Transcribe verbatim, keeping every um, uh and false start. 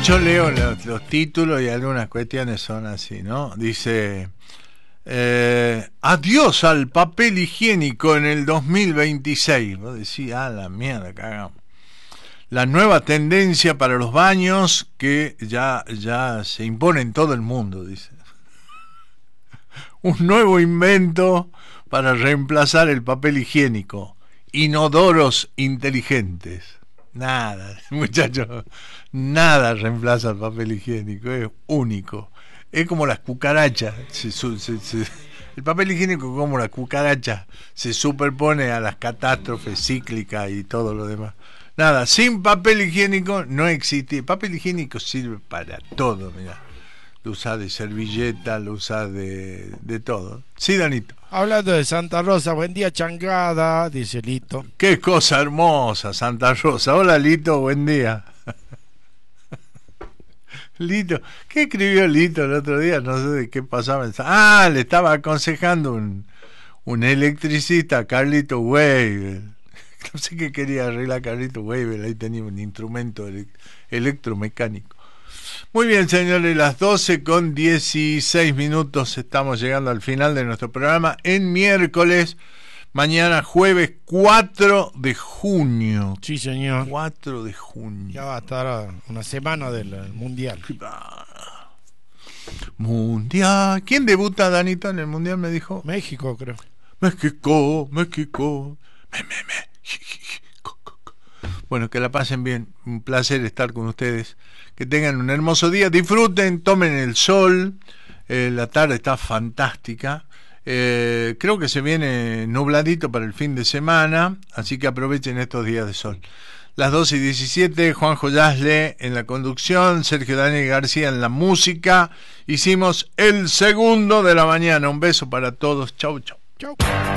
Yo leo los, los títulos y algunas cuestiones son así, ¿no? Dice, eh, adiós al papel higiénico en el dos mil veintiséis. Vos decís, ah, la mierda, cagamos. La nueva tendencia para los baños que ya, ya se impone en todo el mundo, dice. Un nuevo invento para reemplazar el papel higiénico. Inodoros inteligentes. Nada, muchachos, nada reemplaza el papel higiénico, es único. Es como las cucarachas. Se, se, se, el papel higiénico, como las cucarachas, se superpone a las catástrofes cíclicas y todo lo demás. Nada, sin papel higiénico no existe. El papel higiénico sirve para todo, mirá. Lo usás de servilleta, lo usás de, de todo. Sí, Danito. Hablando de Santa Rosa, buen día, changada, dice Lito. Qué cosa hermosa, Santa Rosa. Hola, Lito, buen día. Lito, ¿qué escribió Lito el otro día? No sé de qué pasaba. Ah, le estaba aconsejando un, un electricista, Carlito Weibel. No sé qué quería arreglar Carlito Weibel. Ahí tenía un instrumento ele- electromecánico. Muy bien, señores, las doce con dieciséis minutos, estamos llegando al final de nuestro programa en miércoles, mañana jueves cuatro de junio. Sí, señor. cuatro de junio. Ya va a estar una semana del Mundial. Mundial. ¿Quién debuta, Danito, en el Mundial, me dijo? México, creo. México, México. Me, me, me. Bueno, que la pasen bien, un placer estar con ustedes, que tengan un hermoso día, disfruten, tomen el sol, eh, la tarde está fantástica, eh, creo que se viene nubladito para el fin de semana, así que aprovechen estos días de sol. Las doce y diecisiete, Juanjo Yasle en la conducción, Sergio Daniel García en la música, hicimos el segundo de la mañana, un beso para todos, chau chau. Chau.